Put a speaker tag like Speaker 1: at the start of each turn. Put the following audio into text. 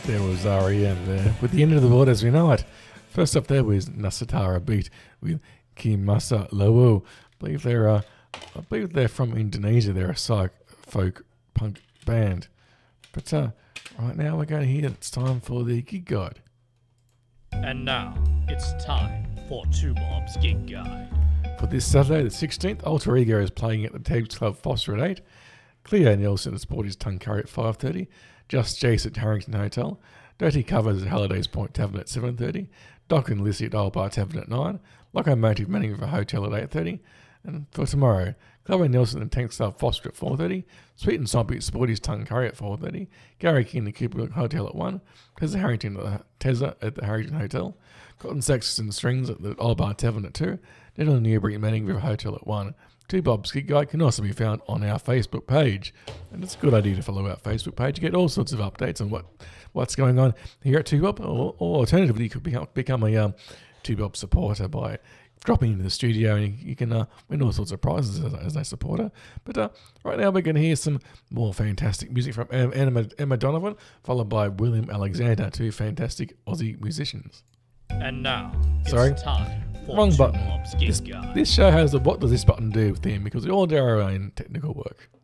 Speaker 1: There was REM there with the end of the world as we know it. First up there was Nusantara Beat with Kimasa Lowo. I believe they're from Indonesia. They're a psych folk punk band. But right now we're going to hear it's time for the Gig Guide.
Speaker 2: And now it's time for Two Bob's Gig Guide.
Speaker 1: For this Saturday the 16th, Alter Ego is playing at the Tabes Club Foster at 8. Cleo Nielsen at Sporty's Tongue Curry at 5:30. Just Jace at Harrington Hotel. Dirty Covers at Halliday's Point Tavern at 7:30. Doc and Lissy at Old Bar Tavern at 9. Locomotive Manning River Hotel at 8:30. And for tomorrow, Chloe Nielsen and Tank Club Foster at 4:30. Sweet and Soppy at Sporty's Tongue Curry at 4:30. Gary King at Cooper Hotel at 1. Tezza Harrington at the Harrington Hotel. Cotton Saxes and Strings at the Old Bar Tavern at 2. Dental Newbury at Manning River Hotel at 1. Two Bob's Gig Guide can also be found on our Facebook page. And it's a good idea to follow our Facebook page. You get all sorts of updates on what's going on here at Two Bob. Or alternatively, you could become a Two Bob supporter by dropping into the studio, and you can win all sorts of prizes as a supporter. But right now we're going to hear some more fantastic music from Emma Donovan, followed by William Alexander, two fantastic Aussie musicians.
Speaker 2: And now it's
Speaker 1: Sorry.
Speaker 2: time for
Speaker 1: Wrong
Speaker 2: Two
Speaker 1: button.
Speaker 2: Bob's Gig Guide.
Speaker 1: This show has a what does this button do theme because we all do our own technical work.